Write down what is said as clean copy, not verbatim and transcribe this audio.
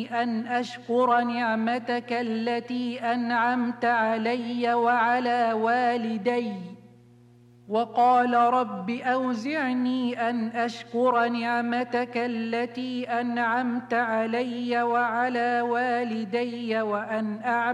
أن أشكر نعمتك التي أنعمت علي وعلى والدي. وقال رب أوزعني أن أشكر نعمتك التي أنعمت علي وعلى والدي وأن أعمل